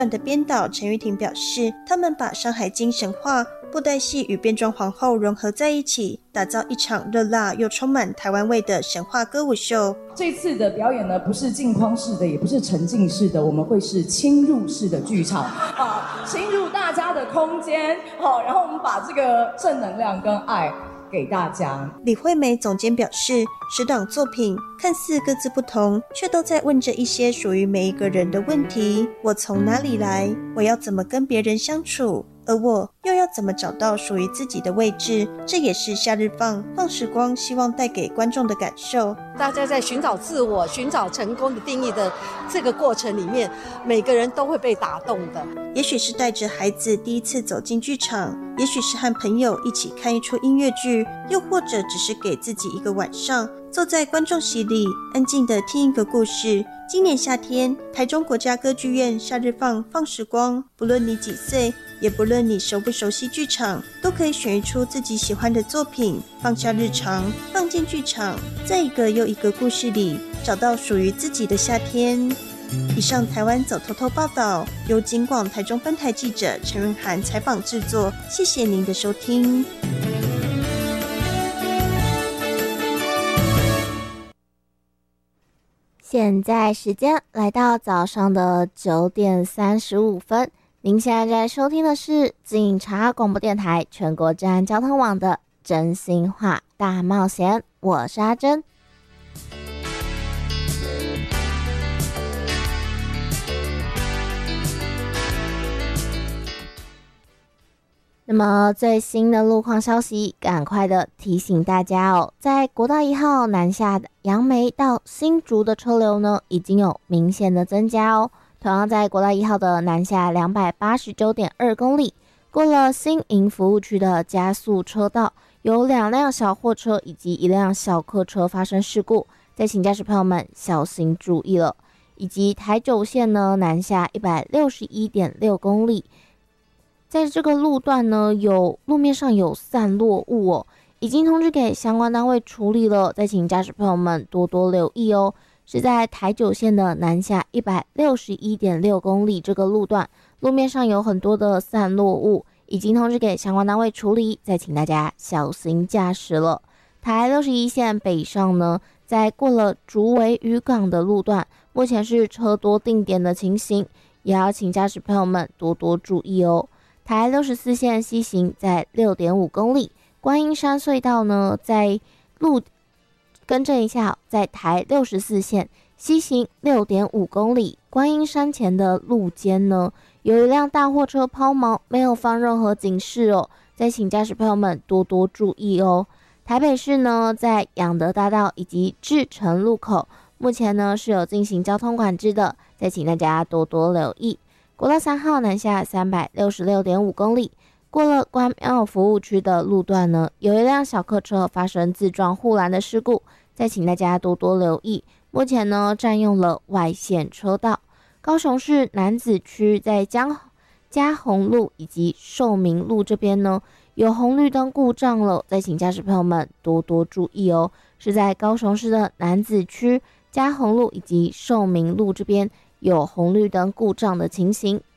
的编导陈玉婷表示，他们把《山海经》神话、布袋戏与变装皇后融合在一起，打造一场热辣又充满台湾味的神话歌舞秀。 这次的表演呢，不是镜框式的，也不是沉浸式的，我们会是侵入式的剧场侵入大家的空间然后我们把这个正能量跟爱给大家。 李惠美总监表示，10档作品看似各自不同，却都在问着一些属于每一个人的问题：我从哪里来？我要怎么跟别人相处？而我又要怎么找到属于自己的位置？这也是夏日放时光希望带给观众的感受。 大家在寻找自我、寻找成功的定义的这个过程里面，每个人都会被打动的。 也许是带着孩子第一次走进剧场，也许是和朋友一起看一出音乐剧，又或者只是给自己一个晚上坐在观众席里安静地听一个故事。今年夏天，台中国家歌剧院夏日放时光，不论你几岁，也不论你熟不熟悉剧场，都可以选一出自己喜欢的作品，放下日常，放进剧场，在一个又一个故事里找到属于自己的夏天。以上台湾走透透报道，由警广台中分台记者陈润涵采访制作，谢谢您的收听。 现在时间来到早上的9点35分，您现在在收听的是警察广播电台全国治安交通网的真心话大冒险，我是阿珍。那么最新的路况消息，赶快的提醒大家哦，在国道1号南下的杨梅到新竹的车流呢，已经有明显的增加哦。同样在国道1号的南下289.2公里，过了新营服务区的加速车道，有2辆小货车以及1辆小客车发生事故，再请驾驶朋友们小心注意了。以及台九线呢南下161.6公里。在这个路段呢，路面上有散落物哦，已经通知给相关单位处理了，再请驾驶朋友们多多留意哦。是在台九线的南下161.6公里这个路段，路面上有很多的散落物，已经通知给相关单位处理，再请大家小心驾驶了。台61线北上呢，在过了竹围渔港的路段，目前是车多定点的情形，也要请驾驶朋友们多多注意哦。台64线西行在6.5公里，观音山隧道呢更正一下，在台64线西行6.5公里，观音山前的路肩呢，有一辆大货车抛锚，没有放任何警示哦，再请驾驶朋友们多多注意哦。台北市呢，在仰德大道以及志诚路口，目前呢是有进行交通管制的，再请大家多多留意。国道3号南下366.5公里，过了关庙服务区的路段呢，有一辆小客车发生自撞护栏的事故，再请大家多多留意。目前呢，占用了外线车道。高雄市楠梓区在嘉宏路以及寿民路这边呢，有红绿灯故障了，再请驾驶朋友们多多注意哦。是在高雄市的楠梓区嘉宏路以及寿民路这边有红绿灯故障的情形，